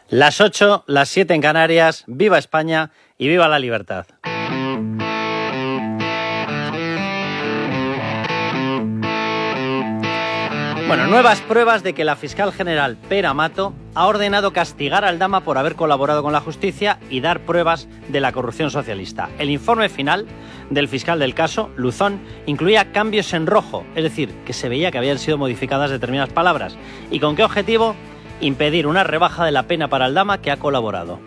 Las 8, las 7 en Canarias, viva España y viva la libertad. Bueno, nuevas pruebas de que la fiscal general Pere Amato ha ordenado castigar a Aldama por haber colaborado con la justicia y dar pruebas de la corrupción socialista. El informe final del fiscal del caso, Luzón, incluía cambios en rojo, es decir, que se veía que habían sido modificadas determinadas palabras. ¿Y con qué objetivo? Impedir una rebaja de la pena para Aldama, que ha colaborado.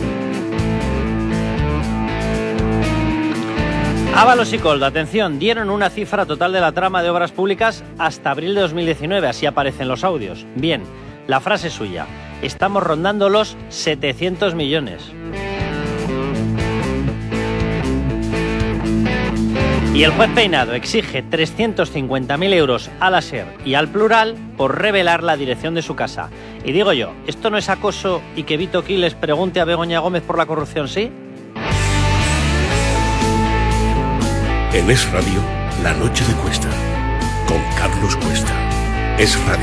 Ábalos y Koldo, atención, dieron una cifra total de la trama de obras públicas hasta abril de 2019, así aparecen los audios. Bien, la frase suya, estamos rondando los 700 millones. Y el juez Peinado exige 350.000 euros a la SER y al Plural por revelar la dirección de su casa. Y digo yo, ¿esto no es acoso y que Vito Quiles pregunte a Begoña Gómez por la corrupción, sí? En Es Radio, La Noche de Cuesta, con Carlos Cuesta. Es Radio.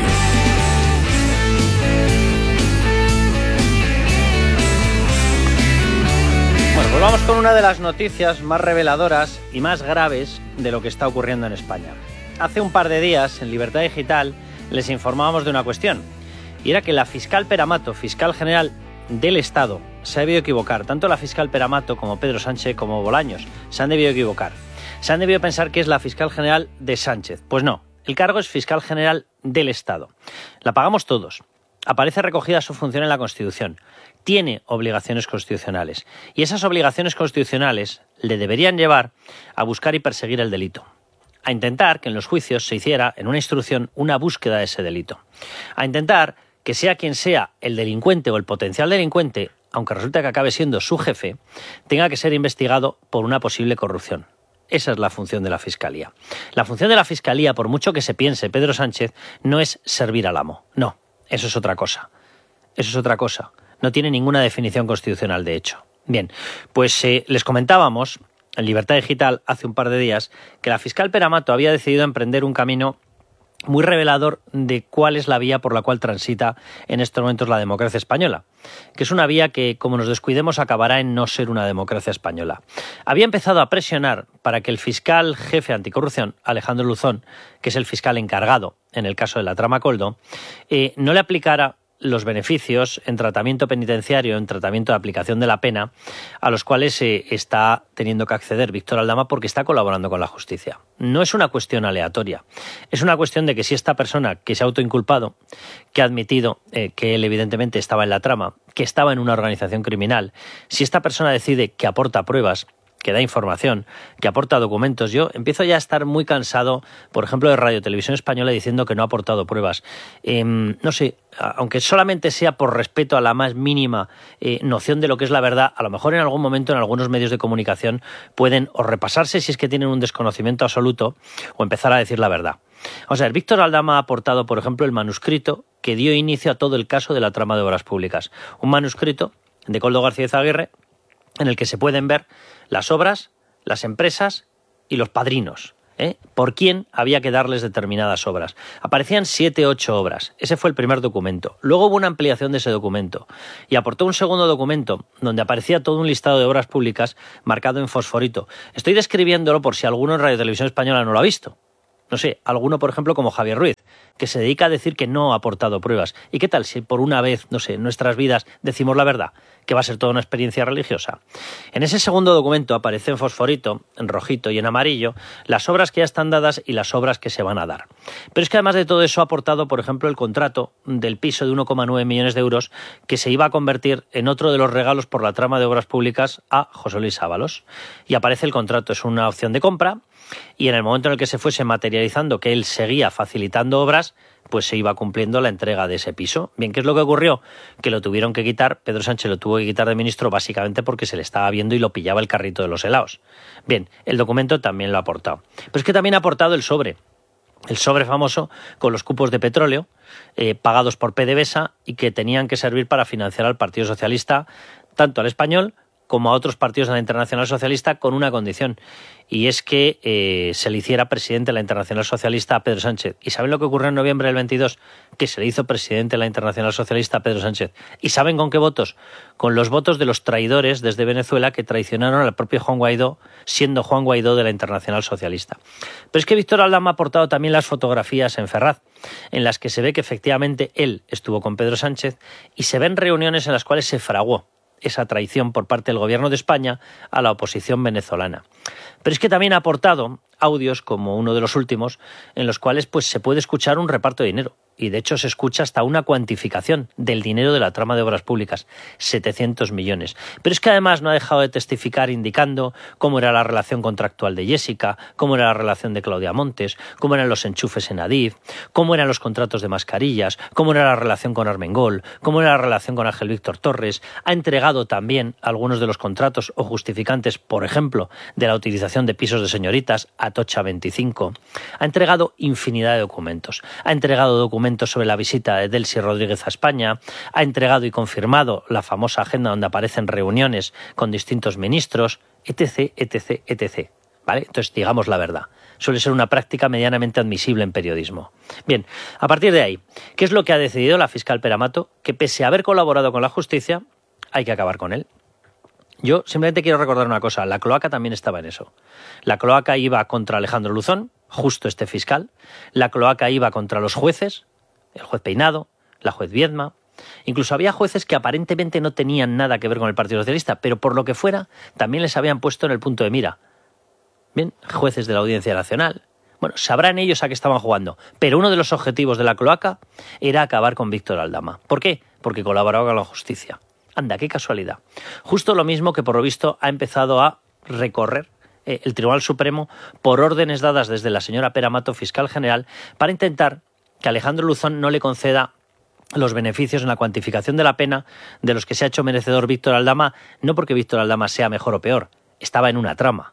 Bueno, pues vamos con una de las noticias más reveladoras y más graves de lo que está ocurriendo en España. Hace un par de días, en Libertad Digital, les informábamos de una cuestión, y era que la fiscal Pere Amato, fiscal general del Estado, se ha debido equivocar. Tanto la fiscal Pere Amato como Pedro Sánchez como Bolaños se han debido equivocar. Se han debido pensar que es la fiscal general de Sánchez. Pues no, el cargo es fiscal general del Estado. La pagamos todos. Aparece recogida su función en la Constitución. Tiene obligaciones constitucionales. Y esas obligaciones constitucionales le deberían llevar a buscar y perseguir el delito. A intentar que en los juicios se hiciera, en una instrucción, una búsqueda de ese delito. A intentar que sea quien sea el delincuente o el potencial delincuente, aunque resulte que acabe siendo su jefe, tenga que ser investigado por una posible corrupción. Esa es la función de la Fiscalía. La función de la Fiscalía, por mucho que se piense Pedro Sánchez, no es servir al amo. No, eso es otra cosa. Eso es otra cosa. No tiene ninguna definición constitucional, de hecho. Bien, pues les comentábamos en Libertad Digital hace un par de días que la fiscal Pere Amato había decidido emprender un camino muy revelador de cuál es la vía por la cual transita en estos momentos la democracia española, que es una vía que, como nos descuidemos, acabará en no ser una democracia española. Había empezado a presionar para que el fiscal jefe anticorrupción, Alejandro Luzón, que es el fiscal encargado en el caso de la trama Koldo, no le aplicara los beneficios en tratamiento penitenciario, en tratamiento de aplicación de la pena, a los cuales está teniendo que acceder Víctor Aldama porque está colaborando con la justicia. No es una cuestión aleatoria, es una cuestión de que si esta persona que se ha autoinculpado, que ha admitido que él evidentemente estaba en la trama, que estaba en una organización criminal, si esta persona decide que aporta pruebas, que da información, que aporta documentos. Yo empiezo ya a estar muy cansado, por ejemplo, de Radio Televisión Española diciendo que no ha aportado pruebas. No sé, aunque solamente sea por respeto a la más mínima noción de lo que es la verdad, a lo mejor en algún momento en algunos medios de comunicación pueden o repasarse si es que tienen un desconocimiento absoluto o empezar a decir la verdad. Vamos a ver, Víctor Aldama ha aportado, por ejemplo, el manuscrito que dio inicio a todo el caso de la trama de obras públicas. Un manuscrito de Koldo García Izaguirre en el que se pueden ver las obras, las empresas y los padrinos, por quién había que darles determinadas obras. Aparecían 7 u 8 obras. Ese fue el primer documento. Luego hubo una ampliación de ese documento y aportó un segundo documento donde aparecía todo un listado de obras públicas marcado en fosforito. Estoy describiéndolo por si alguno en Radio Televisión Española no lo ha visto. No sé, alguno, por ejemplo, como Javier Ruiz, que se dedica a decir que no ha aportado pruebas. ¿Y qué tal si por una vez, no sé, en nuestras vidas decimos la verdad? Que va a ser toda una experiencia religiosa. En ese segundo documento aparece en fosforito, en rojito y en amarillo, las obras que ya están dadas y las obras que se van a dar. Pero es que además de todo eso ha aportado, por ejemplo, el contrato del piso de 1,9 millones de euros que se iba a convertir en otro de los regalos por la trama de obras públicas a José Luis Ábalos. Y aparece el contrato, es una opción de compra, y en el momento en el que se fuese materializando que él seguía facilitando obras, pues se iba cumpliendo la entrega de ese piso. Bien, ¿qué es lo que ocurrió? Que lo tuvieron que quitar, Pedro Sánchez lo tuvo que quitar de ministro básicamente porque se le estaba viendo y lo pillaba el carrito de los helados. Bien, el documento también lo ha aportado. Pero es que también ha aportado el sobre famoso con los cupos de petróleo pagados por PDVSA y que tenían que servir para financiar al Partido Socialista, tanto al español como a otros partidos de la Internacional Socialista, con una condición, y es que se le hiciera presidente de la Internacional Socialista a Pedro Sánchez. ¿Y saben lo que ocurrió en noviembre del 22? Que se le hizo presidente de la Internacional Socialista a Pedro Sánchez. ¿Y saben con qué votos? Con los votos de los traidores desde Venezuela que traicionaron al propio Juan Guaidó, siendo Juan Guaidó de la Internacional Socialista. Pero es que Víctor Aldama ha aportado también las fotografías en Ferraz, en las que se ve que efectivamente él estuvo con Pedro Sánchez y se ven reuniones en las cuales se fraguó esa traición por parte del gobierno de España a la oposición venezolana. Pero es que también ha aportado audios, como uno de los últimos, en los cuales pues se puede escuchar un reparto de dinero. Y de hecho se escucha hasta una cuantificación del dinero de la trama de obras públicas, 700 millones. Pero es que además no ha dejado de testificar indicando cómo era la relación contractual de Jessica, cómo era la relación de Claudia Montes, cómo eran los enchufes en Adif, cómo eran los contratos de mascarillas, cómo era la relación con Armengol, cómo era la relación con Ángel Víctor Torres. Ha entregado también algunos de los contratos o justificantes, por ejemplo, de la utilización de pisos de señoritas a Tocha 25. Ha entregado infinidad de documentos. Ha entregado documentos sobre la visita de Delcy Rodríguez a España, ha entregado y confirmado la famosa agenda donde aparecen reuniones con distintos ministros, etc., etc., etc. ¿Vale? Entonces, digamos la verdad. Suele ser una práctica medianamente admisible en periodismo. Bien, a partir de ahí, ¿qué es lo que ha decidido la fiscal Pera-Mato? Que pese a haber colaborado con la justicia, hay que acabar con él. Yo simplemente quiero recordar una cosa, la cloaca también estaba en eso. La cloaca iba contra Alejandro Luzón, justo este fiscal. La cloaca iba contra los jueces, el juez Peinado, la juez Viedma. Incluso había jueces que aparentemente no tenían nada que ver con el Partido Socialista, pero por lo que fuera, también les habían puesto en el punto de mira. Bien, jueces de la Audiencia Nacional. Bueno, sabrán ellos a qué estaban jugando, pero uno de los objetivos de la cloaca era acabar con Víctor Aldama. ¿Por qué? Porque colaboraba con la justicia. Anda, qué casualidad. Justo lo mismo que por lo visto ha empezado a recorrer el Tribunal Supremo por órdenes dadas desde la señora Pera-Mato, fiscal general, para intentar que Alejandro Luzón no le conceda los beneficios en la cuantificación de la pena de los que se ha hecho merecedor Víctor Aldama, no porque Víctor Aldama sea mejor o peor, estaba en una trama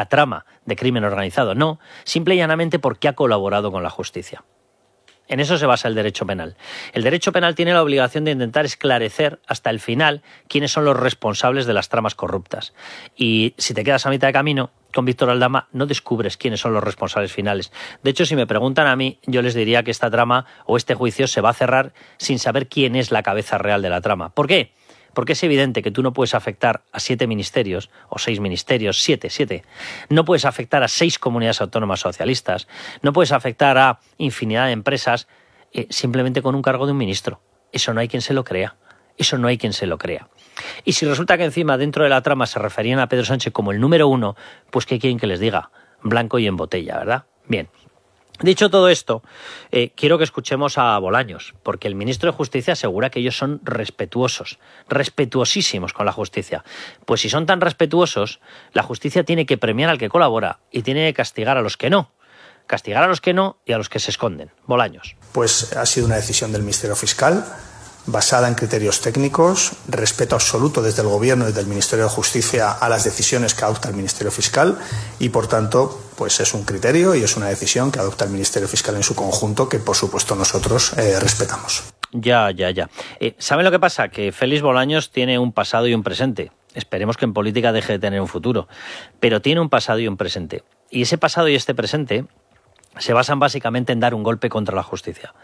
de crimen organizado, no, simple y llanamente porque ha colaborado con la justicia. En eso se basa el derecho penal. El derecho penal tiene la obligación de intentar esclarecer hasta el final quiénes son los responsables de las tramas corruptas. Y si te quedas a mitad de camino, con Víctor Aldama no descubres quiénes son los responsables finales. De hecho, si me preguntan a mí, yo les diría que esta trama o este juicio se va a cerrar sin saber quién es la cabeza real de la trama. ¿Por qué? Porque es evidente que tú no puedes afectar a 7 ministerios, o 6 ministerios, 7. No puedes afectar a 6 comunidades autónomas socialistas. No puedes afectar a infinidad de empresas simplemente con un cargo de un ministro. Eso no hay quien se lo crea. Eso no hay quien se lo crea. Y si resulta que encima dentro de la trama se referían a Pedro Sánchez como el número 1, pues ¿qué quieren que les diga? Blanco y en botella, ¿verdad? Bien. Dicho todo esto, quiero que escuchemos a Bolaños, porque el ministro de Justicia asegura que ellos son respetuosos, respetuosísimos con la justicia. Pues si son tan respetuosos, la justicia tiene que premiar al que colabora y tiene que castigar a los que no. Castigar a los que no y a los que se esconden. Bolaños. Pues ha sido una decisión del Ministerio Fiscal, basada en criterios técnicos, respeto absoluto desde el Gobierno y desde el Ministerio de Justicia a las decisiones que adopta el Ministerio Fiscal y, por tanto, pues es un criterio y es una decisión que adopta el Ministerio Fiscal en su conjunto que, por supuesto, nosotros respetamos. Ya. ¿Saben lo que pasa? Que Félix Bolaños tiene un pasado y un presente. Esperemos que en política deje de tener un futuro. Pero tiene un pasado y un presente. Y ese pasado y este presente se basan básicamente en dar un golpe contra la justicia.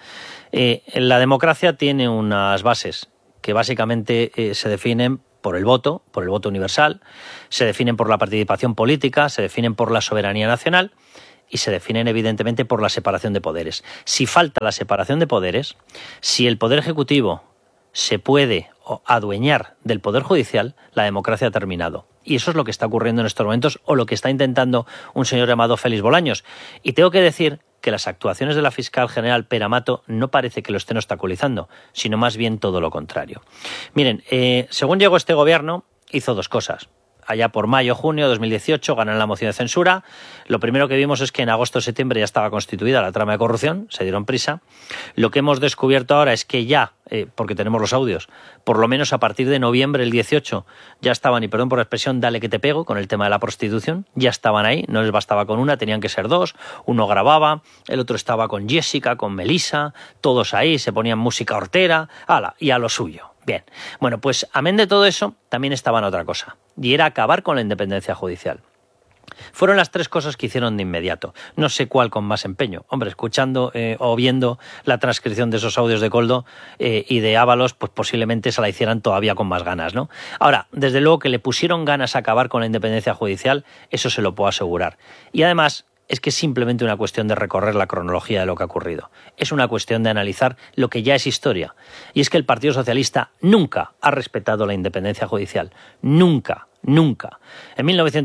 La democracia tiene unas bases que básicamente se definen por el voto universal, se definen por la participación política, se definen por la soberanía nacional y se definen evidentemente por la separación de poderes. Si falta la separación de poderes, si el Poder Ejecutivo se puede adueñar del Poder Judicial, la democracia ha terminado. Y eso es lo que está ocurriendo en estos momentos o lo que está intentando un señor llamado Félix Bolaños. Y tengo que decir que las actuaciones de la fiscal general Pera-Mato no parece que lo estén obstaculizando, sino más bien todo lo contrario. Miren, según llegó este gobierno, hizo 2 cosas. Allá por mayo, junio de 2018 ganan la moción de censura. Lo primero que vimos es que en agosto o septiembre ya estaba constituida la trama de corrupción, se dieron prisa. Lo que hemos descubierto ahora es que ya, porque tenemos los audios, por lo menos a partir de noviembre del 18 ya estaban, y perdón por la expresión, dale que te pego, con el tema de la prostitución, ya estaban ahí, no les bastaba con una, tenían que ser 2, uno grababa, el otro estaba con Jessica, con Melissa, todos ahí, se ponían música hortera, ala, y a lo suyo. Bien, bueno, pues amén de todo eso, también estaba en otra cosa, y era acabar con la independencia judicial. Fueron las tres cosas que hicieron de inmediato. No sé cuál con más empeño. Hombre, escuchando o viendo la transcripción de esos audios de Koldo y de Ábalos, pues posiblemente se la hicieran todavía con más ganas, ¿no? Ahora, desde luego que le pusieron ganas a acabar con la independencia judicial, eso se lo puedo asegurar. Y además, es que es simplemente una cuestión de recorrer la cronología de lo que ha ocurrido. Es una cuestión de analizar lo que ya es historia. Y es que el Partido Socialista nunca ha respetado la independencia judicial. Nunca. Nunca. En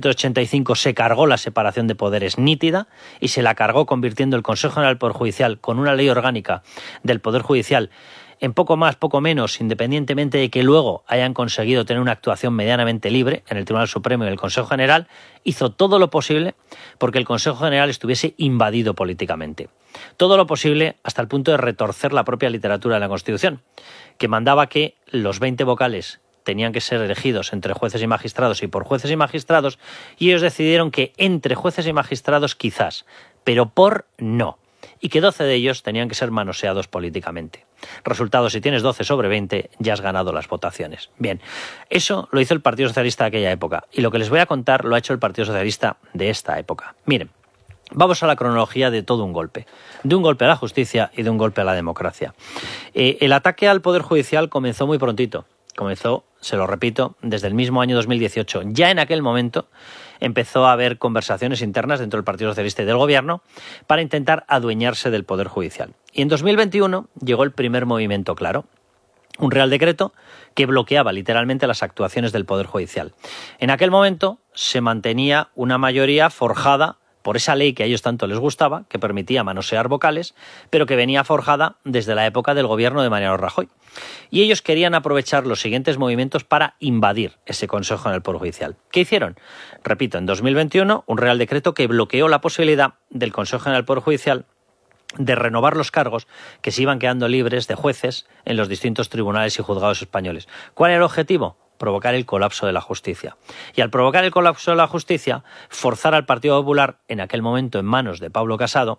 1985 se cargó la separación de poderes nítida y se la cargó convirtiendo el Consejo General del Poder Judicial con una ley orgánica del Poder Judicial en poco más, poco menos, independientemente de que luego hayan conseguido tener una actuación medianamente libre en el Tribunal Supremo y en el Consejo General, hizo todo lo posible porque el Consejo General estuviese invadido políticamente. Todo lo posible hasta el punto de retorcer la propia literatura de la Constitución, que mandaba que los 20 vocales tenían que ser elegidos entre jueces y magistrados y por jueces y magistrados, y ellos decidieron que entre jueces y magistrados quizás, pero por no, y que 12 de ellos tenían que ser manoseados políticamente. Resultado, si tienes 12 sobre 20, ya has ganado las votaciones. Bien, eso lo hizo el Partido Socialista de aquella época, y lo que les voy a contar lo ha hecho el Partido Socialista de esta época. Miren, vamos a la cronología de todo un golpe a la justicia y de un golpe a la democracia. El ataque al Poder Judicial comenzó muy prontito. Comenzó, se lo repito, desde el mismo año 2018. Ya en aquel momento empezó a haber conversaciones internas dentro del Partido Socialista y del Gobierno para intentar adueñarse del Poder Judicial. Y en 2021 llegó el primer movimiento claro, un Real Decreto que bloqueaba literalmente las actuaciones del Poder Judicial. En aquel momento se mantenía una mayoría forjada por esa ley que a ellos tanto les gustaba, que permitía manosear vocales, pero que venía forjada desde la época del gobierno de Mariano Rajoy. Y ellos querían aprovechar los siguientes movimientos para invadir ese Consejo General del Poder Judicial. ¿Qué hicieron? Repito, en 2021, un Real Decreto que bloqueó la posibilidad del Consejo General del Poder Judicial de renovar los cargos que se iban quedando libres de jueces en los distintos tribunales y juzgados españoles. ¿Cuál era el objetivo? Provocar el colapso de la justicia. Y al provocar el colapso de la justicia, forzar al Partido Popular, en aquel momento en manos de Pablo Casado,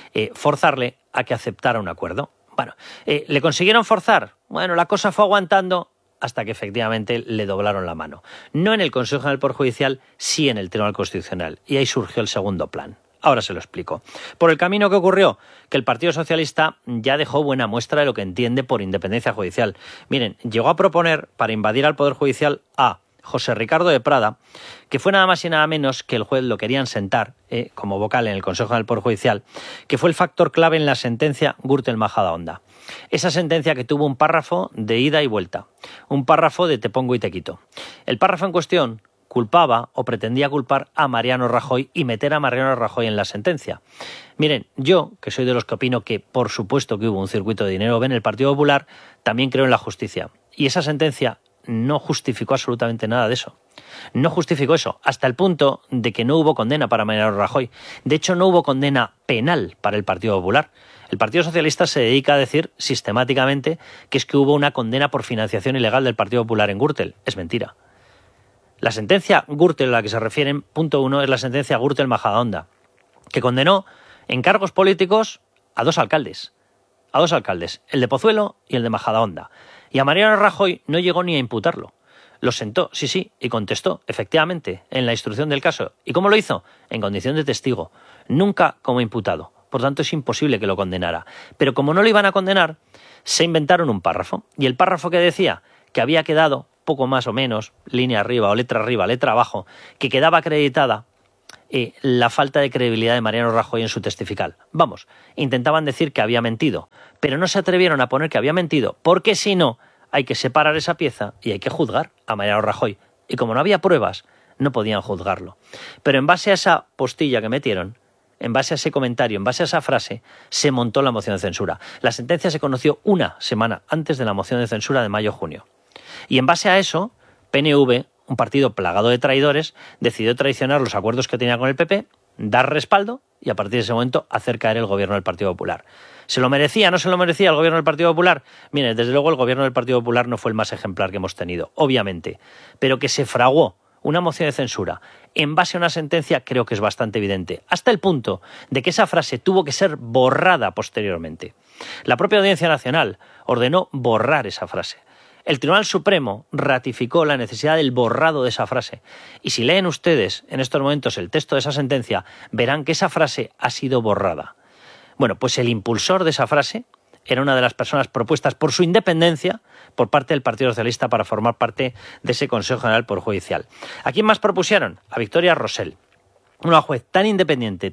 forzarle a que aceptara un acuerdo. Bueno, ¿le consiguieron forzar? Bueno, la cosa fue aguantando hasta que efectivamente le doblaron la mano. No en el Consejo General del Poder Judicial, sí en el Tribunal Constitucional. Y ahí surgió el segundo plan. Ahora se lo explico. Por el camino que ocurrió, que el Partido Socialista ya dejó buena muestra de lo que entiende por independencia judicial. Miren, llegó a proponer para invadir al Poder Judicial a José Ricardo de Prada, que fue nada más y nada menos que el juez lo querían sentar como vocal en el Consejo del Poder Judicial, que fue el factor clave en la sentencia Gürtel-Majadahonda. Esa sentencia que tuvo un párrafo de ida y vuelta, un párrafo de te pongo y te quito. El párrafo en cuestión culpaba o pretendía culpar a Mariano Rajoy y meter a Mariano Rajoy en la sentencia. Miren, yo, que soy de los que opino que por supuesto que hubo un circuito de dinero en el Partido Popular, también creo en la justicia. Y esa sentencia no justificó absolutamente nada de eso. No justificó eso, hasta el punto de que no hubo condena para Mariano Rajoy. De hecho, no hubo condena penal para el Partido Popular. El Partido Socialista se dedica a decir sistemáticamente que es que hubo una condena por financiación ilegal del Partido Popular en Gürtel. Es mentira. La sentencia Gürtel a la que se refieren, punto 1, es la sentencia Gürtel-Majadahonda, que condenó en cargos políticos a dos alcaldes, el de Pozuelo y el de Majadahonda. Y a Mariano Rajoy no llegó ni a imputarlo. Lo sentó, sí, y contestó, efectivamente, en la instrucción del caso. ¿Y cómo lo hizo? En condición de testigo, nunca como imputado. Por tanto, es imposible que lo condenara. Pero como no lo iban a condenar, se inventaron un párrafo. Y el párrafo que decía que había quedado poco más o menos, línea arriba, letra abajo, que quedaba acreditada la falta de credibilidad de Mariano Rajoy en su testifical. Vamos, intentaban decir que había mentido, pero no se atrevieron a poner que había mentido, porque si no, hay que separar esa pieza y hay que juzgar a Mariano Rajoy. Y como no había pruebas, no podían juzgarlo. Pero en base a esa postilla que metieron, en base a ese comentario, en base a esa frase, se montó la moción de censura. La sentencia se conoció una semana antes de la moción de censura de mayo-junio. Y en base a eso, PNV, un partido plagado de traidores, decidió traicionar los acuerdos que tenía con el PP, dar respaldo y a partir de ese momento hacer caer el gobierno del Partido Popular. ¿Se lo merecía? ¿No se lo merecía el gobierno del Partido Popular? Mire, desde luego el gobierno del Partido Popular no fue el más ejemplar que hemos tenido, obviamente, pero que se fraguó una moción de censura en base a una sentencia creo que es bastante evidente, hasta el punto de que esa frase tuvo que ser borrada posteriormente. La propia Audiencia Nacional ordenó borrar esa frase. El Tribunal Supremo ratificó la necesidad del borrado de esa frase. Y si leen ustedes en estos momentos el texto de esa sentencia, verán que esa frase ha sido borrada. Bueno, pues el impulsor de esa frase era una de las personas propuestas por su independencia por parte del Partido Socialista para formar parte de ese Consejo General Poder Judicial. ¿A quién más propusieron? A Victoria Rosell, una juez tan independiente,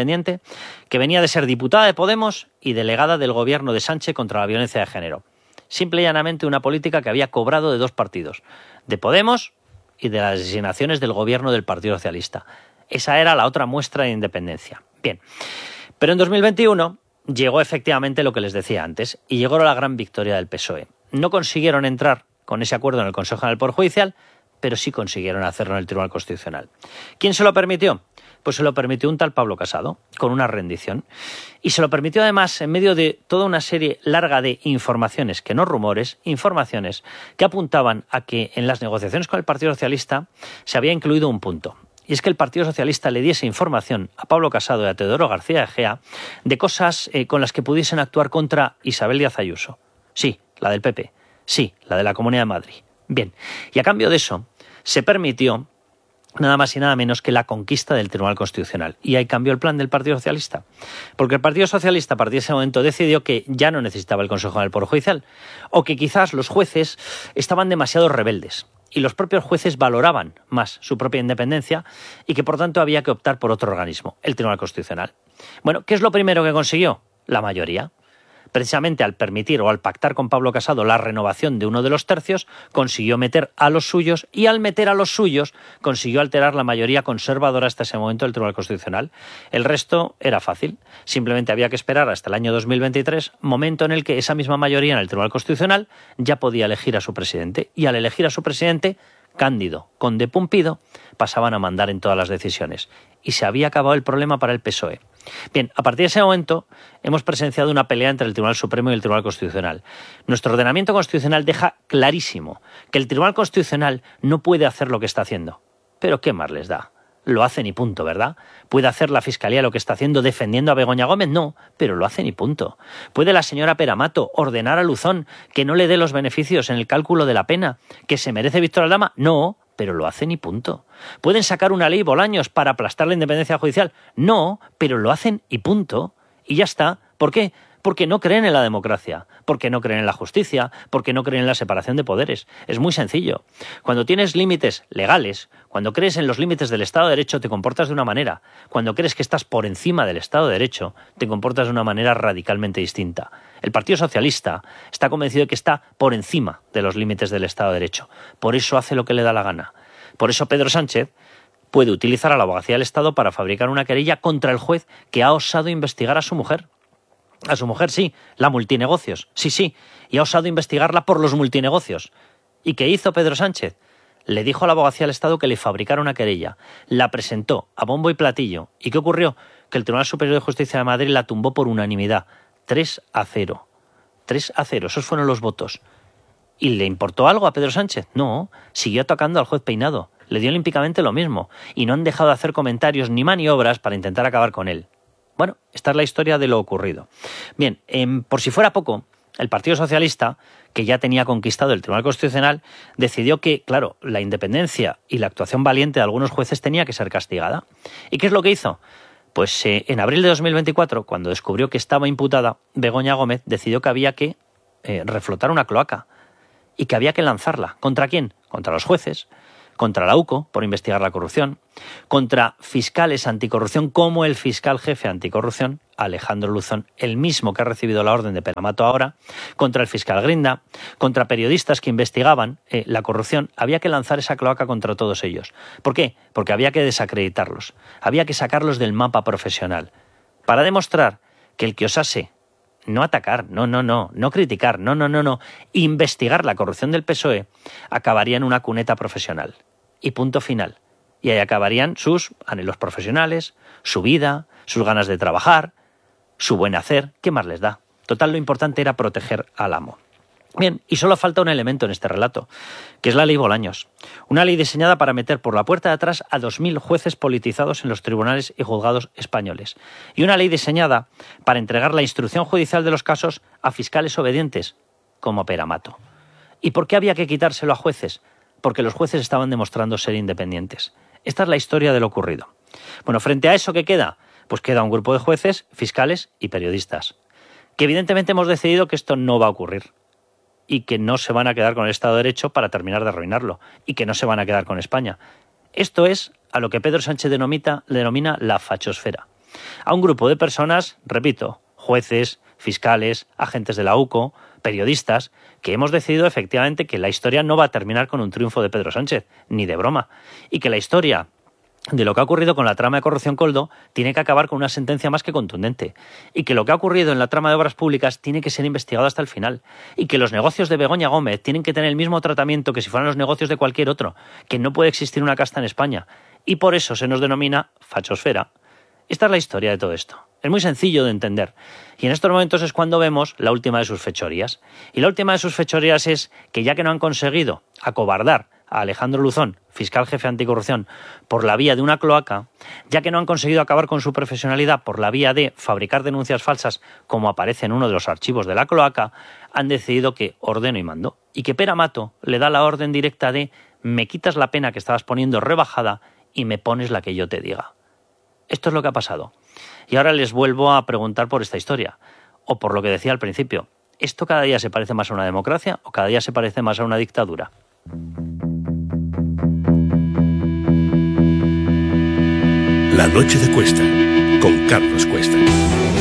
que venía de ser diputada de Podemos y delegada del gobierno de Sánchez contra la violencia de género. Simple y llanamente una política que había cobrado de dos partidos, de Podemos y de las designaciones del gobierno del Partido Socialista. Esa era la otra muestra de independencia. Bien, pero en 2021 llegó efectivamente lo que les decía antes y llegó la gran victoria del PSOE. No consiguieron entrar con ese acuerdo en el Consejo General del Poder Judicial, pero sí consiguieron hacerlo en el Tribunal Constitucional. ¿Quién se lo permitió? Pues se lo permitió un tal Pablo Casado, con una rendición. Y se lo permitió además en medio de toda una serie larga de informaciones, que no rumores, informaciones que apuntaban a que en las negociaciones con el Partido Socialista se había incluido un punto. Y es que el Partido Socialista le diese información a Pablo Casado y a Teodoro García Egea de cosas con las que pudiesen actuar contra Isabel Díaz Ayuso. Sí, la del PP. Sí, la de la Comunidad de Madrid. Bien, y a cambio de eso se permitió nada más y nada menos que la conquista del Tribunal Constitucional. Y ahí cambió el plan del Partido Socialista. Porque el Partido Socialista a partir de ese momento decidió que ya no necesitaba el Consejo General del Poder Judicial, o que quizás los jueces estaban demasiado rebeldes y los propios jueces valoraban más su propia independencia y que por tanto había que optar por otro organismo, el Tribunal Constitucional. Bueno, ¿qué es lo primero que consiguió? La mayoría. Precisamente al permitir o al pactar con Pablo Casado la renovación de uno de los tercios, consiguió meter a los suyos y al meter a los suyos consiguió alterar la mayoría conservadora hasta ese momento del Tribunal Constitucional. El resto era fácil, simplemente había que esperar hasta el año 2023, momento en el que esa misma mayoría en el Tribunal Constitucional ya podía elegir a su presidente y al elegir a su presidente, Cándido, Conde Pumpido, pasaban a mandar en todas las decisiones. Y se había acabado el problema para el PSOE. Bien, a partir de ese momento hemos presenciado una pelea entre el Tribunal Supremo y el Tribunal Constitucional. Nuestro ordenamiento constitucional deja clarísimo que el Tribunal Constitucional no puede hacer lo que está haciendo. Pero ¿qué más les da? Lo hacen y punto, ¿verdad? ¿Puede hacer la Fiscalía lo que está haciendo defendiendo a Begoña Gómez? No, pero lo hacen y punto. ¿Puede la señora Peramato ordenar a Luzón que no le dé los beneficios en el cálculo de la pena que se merece Víctor Aldama? No, pero lo hacen y punto. ¿Pueden sacar una ley Bolaños para aplastar la independencia judicial? No, pero lo hacen y punto. Y ya está. ¿Por qué? Porque no creen en la democracia, porque no creen en la justicia, porque no creen en la separación de poderes. Es muy sencillo. Cuando tienes límites legales, cuando crees en los límites del Estado de Derecho, te comportas de una manera. Cuando crees que estás por encima del Estado de Derecho, te comportas de una manera radicalmente distinta. El Partido Socialista está convencido de que está por encima de los límites del Estado de Derecho. Por eso hace lo que le da la gana. Por eso Pedro Sánchez puede utilizar a la Abogacía del Estado para fabricar una querella contra el juez que ha osado investigar a su mujer. A su mujer, sí, la multinegocios, sí, y ha osado investigarla por los multinegocios. ¿Y qué hizo Pedro Sánchez? Le dijo a la Abogacía del Estado que le fabricara una querella, la presentó a bombo y platillo. ¿Y qué ocurrió? Que el Tribunal Superior de Justicia de Madrid la tumbó por unanimidad, 3-0. 3-0, esos fueron los votos. ¿Y le importó algo a Pedro Sánchez? No, siguió atacando al juez Peinado, le dio olímpicamente lo mismo, y no han dejado de hacer comentarios ni maniobras para intentar acabar con él. Bueno, esta es la historia de lo ocurrido. Bien, por si fuera poco, el Partido Socialista, que ya tenía conquistado el Tribunal Constitucional, decidió que, claro, la independencia y la actuación valiente de algunos jueces tenía que ser castigada. ¿Y qué es lo que hizo? Pues en abril de 2024, cuando descubrió que estaba imputada, Begoña Gómez decidió que había que reflotar una cloaca y que había que lanzarla. ¿Contra quién? Contra los jueces, contra la UCO, por investigar la corrupción, contra fiscales anticorrupción como el fiscal jefe anticorrupción, Alejandro Luzón, el mismo que ha recibido la orden de Peramato ahora, contra el fiscal Grinda, contra periodistas que investigaban la corrupción. Había que lanzar esa cloaca contra todos ellos. ¿Por qué? Porque había que desacreditarlos, había que sacarlos del mapa profesional, para demostrar que el que osase no atacar, no criticar, no, investigar la corrupción del PSOE, acabaría en una cuneta profesional. Y punto final. Y ahí acabarían sus anhelos profesionales, su vida, sus ganas de trabajar, su buen hacer. ¿Qué más les da? Total, lo importante era proteger al amo. Bien, y solo falta un elemento en este relato, que es la ley Bolaños. Una ley diseñada para meter por la puerta de atrás a 2.000 jueces politizados en los tribunales y juzgados españoles. Y una ley diseñada para entregar la instrucción judicial de los casos a fiscales obedientes, como Peramato. ¿Y por qué había que quitárselo a jueces? Porque los jueces estaban demostrando ser independientes. Esta es la historia de lo ocurrido. Bueno, frente a eso, ¿qué queda? Pues queda un grupo de jueces, fiscales y periodistas, que evidentemente hemos decidido que esto no va a ocurrir y que no se van a quedar con el Estado de Derecho para terminar de arruinarlo y que no se van a quedar con España. Esto es a lo que Pedro Sánchez denomina la fachosfera. A un grupo de personas, repito, jueces, fiscales, agentes de la UCO, periodistas, que hemos decidido efectivamente que la historia no va a terminar con un triunfo de Pedro Sánchez, ni de broma, y que la historia de lo que ha ocurrido con la trama de corrupción Koldo tiene que acabar con una sentencia más que contundente, y que lo que ha ocurrido en la trama de obras públicas tiene que ser investigado hasta el final, y que los negocios de Begoña Gómez tienen que tener el mismo tratamiento que si fueran los negocios de cualquier otro, que no puede existir una casta en España, y por eso se nos denomina fachosfera. Esta es la historia de todo esto. Es muy sencillo de entender. Y en estos momentos es cuando vemos la última de sus fechorías. Y la última de sus fechorías es que ya que no han conseguido acobardar a Alejandro Luzón, fiscal jefe anticorrupción, por la vía de una cloaca, ya que no han conseguido acabar con su profesionalidad por la vía de fabricar denuncias falsas, como aparece en uno de los archivos de la cloaca, han decidido que ordeno y mando. Y que Pere Mato le da la orden directa de me quitas la pena que estabas poniendo rebajada y me pones la que yo te diga. Esto es lo que ha pasado. Y ahora les vuelvo a preguntar por esta historia, o por lo que decía al principio. ¿Esto cada día se parece más a una democracia o cada día se parece más a una dictadura? La noche de Cuesta, con Carlos Cuesta.